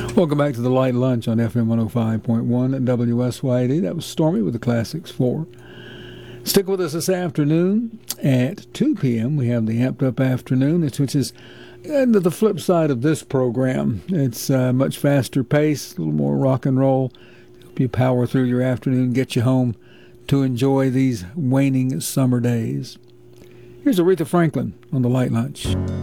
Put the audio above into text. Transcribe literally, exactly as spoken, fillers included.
Welcome back to the Light Lunch on F M one oh five point one W S Y D. That was Stormy with the Classics four. Stick with us this afternoon at two p.m. We have the Amped Up Afternoon, which is the flip side of this program. It's uh, much faster pace, a little more rock and roll. Help you power through your afternoon, get you home to enjoy these waning summer days. Here's Aretha Franklin on the Light Lunch.